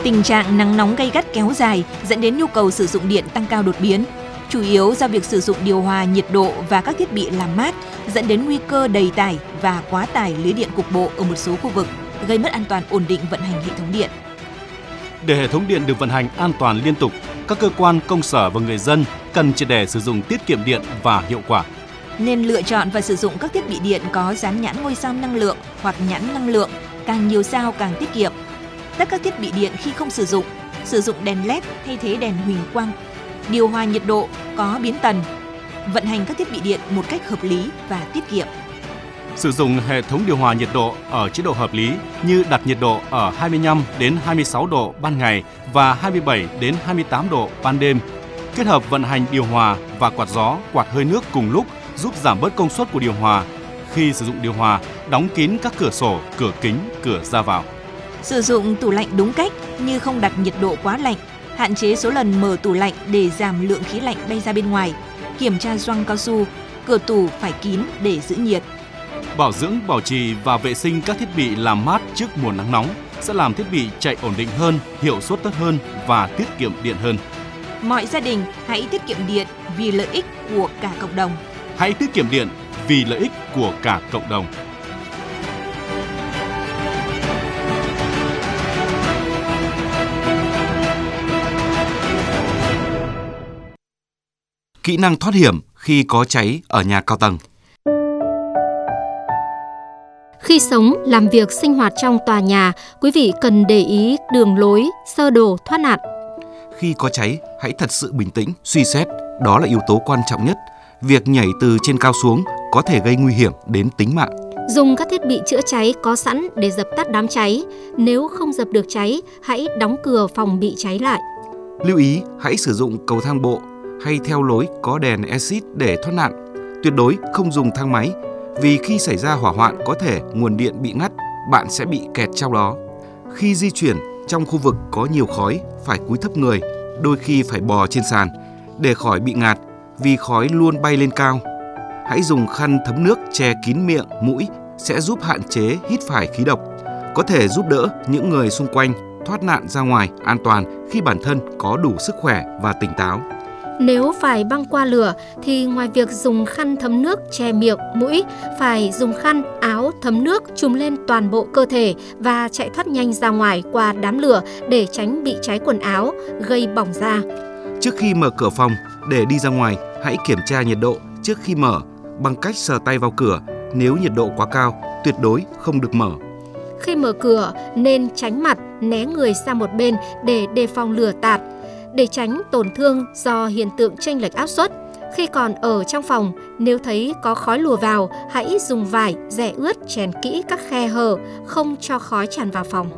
Tình trạng nắng nóng gay gắt kéo dài dẫn đến nhu cầu sử dụng điện tăng cao đột biến, chủ yếu do việc sử dụng điều hòa nhiệt độ và các thiết bị làm mát, dẫn đến nguy cơ đầy tải và quá tải lưới điện cục bộ ở một số khu vực, gây mất an toàn ổn định vận hành hệ thống điện. Để hệ thống điện được vận hành an toàn liên tục, các cơ quan, công sở và người dân cần triệt để sử dụng tiết kiệm điện và hiệu quả. Nên lựa chọn và sử dụng các thiết bị điện có dán nhãn ngôi sao năng lượng hoặc nhãn năng lượng, càng nhiều sao càng tiết kiệm. Tắt các thiết bị điện khi không sử dụng đèn LED thay thế đèn huỳnh quang, điều hòa nhiệt độ có biến tần, vận hành các thiết bị điện một cách hợp lý và tiết kiệm. Sử dụng hệ thống điều hòa nhiệt độ ở chế độ hợp lý như đặt nhiệt độ ở 25 đến 26 độ ban ngày và 27 đến 28 độ ban đêm. Kết hợp vận hành điều hòa và quạt gió, quạt hơi nước cùng lúc giúp giảm bớt công suất của điều hòa. Khi sử dụng điều hòa, đóng kín các cửa sổ, cửa kính, cửa ra vào. Sử dụng tủ lạnh đúng cách như không đặt nhiệt độ quá lạnh, hạn chế số lần mở tủ lạnh để giảm lượng khí lạnh bay ra bên ngoài. Kiểm tra gioăng cao su, cửa tủ phải kín để giữ nhiệt. Bảo dưỡng, bảo trì và vệ sinh các thiết bị làm mát trước mùa nắng nóng sẽ làm thiết bị chạy ổn định hơn, hiệu suất tốt hơn và tiết kiệm điện hơn. Mọi gia đình hãy tiết kiệm điện vì lợi ích của cả cộng đồng. Hãy tiết kiệm điện vì lợi ích của cả cộng đồng. Kỹ năng thoát hiểm khi có cháy ở nhà cao tầng. Khi sống, làm việc, sinh hoạt trong tòa nhà, quý vị cần để ý đường lối, sơ đồ thoát nạn. Khi có cháy, hãy thật sự bình tĩnh, suy xét, đó là yếu tố quan trọng nhất. Việc nhảy từ trên cao xuống có thể gây nguy hiểm đến tính mạng. Dùng các thiết bị chữa cháy có sẵn để dập tắt đám cháy. Nếu không dập được cháy, hãy đóng cửa phòng bị cháy lại. Lưu ý, hãy sử dụng cầu thang bộ hay theo lối có đèn exit để thoát nạn. Tuyệt đối không dùng thang máy, vì khi xảy ra hỏa hoạn có thể nguồn điện bị ngắt, bạn sẽ bị kẹt trong đó. Khi di chuyển trong khu vực có nhiều khói, phải cúi thấp người, đôi khi phải bò trên sàn để khỏi bị ngạt, vì khói luôn bay lên cao. Hãy dùng khăn thấm nước che kín miệng, mũi sẽ giúp hạn chế hít phải khí độc, có thể giúp đỡ những người xung quanh thoát nạn ra ngoài an toàn khi bản thân có đủ sức khỏe và tỉnh táo. Nếu phải băng qua lửa thì ngoài việc dùng khăn thấm nước che miệng, mũi, phải dùng khăn, áo thấm nước trùm lên toàn bộ cơ thể và chạy thoát nhanh ra ngoài qua đám lửa để tránh bị cháy quần áo, gây bỏng da. Trước khi mở cửa phòng, để đi ra ngoài, hãy kiểm tra nhiệt độ trước khi mở bằng cách sờ tay vào cửa. Nếu nhiệt độ quá cao, tuyệt đối không được mở. Khi mở cửa, nên tránh mặt, né người sang một bên để đề phòng lửa tạt, để tránh tổn thương do hiện tượng chênh lệch áp suất. Khi còn ở trong phòng, nếu thấy có khói lùa vào, hãy dùng vải, rẻ ướt chèn kỹ các khe hở, không cho khói tràn vào phòng.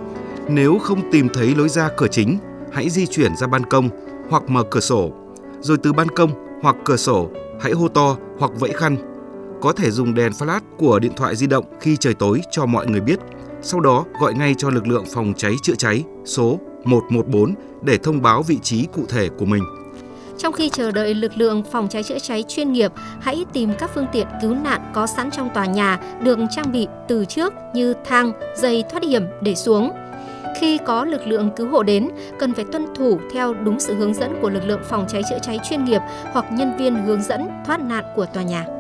Nếu không tìm thấy lối ra cửa chính, hãy di chuyển ra ban công hoặc mở cửa sổ. Rồi từ ban công hoặc cửa sổ, hãy hô to hoặc vẫy khăn. Có thể dùng đèn flash của điện thoại di động khi trời tối cho mọi người biết. Sau đó gọi ngay cho lực lượng phòng cháy chữa cháy số 114 để thông báo vị trí cụ thể của mình. Trong khi chờ đợi lực lượng phòng cháy chữa cháy chuyên nghiệp, hãy tìm các phương tiện cứu nạn có sẵn trong tòa nhà được trang bị từ trước như thang, dây thoát hiểm để xuống. Khi có lực lượng cứu hộ đến, cần phải tuân thủ theo đúng sự hướng dẫn của lực lượng phòng cháy chữa cháy chuyên nghiệp hoặc nhân viên hướng dẫn thoát nạn của tòa nhà.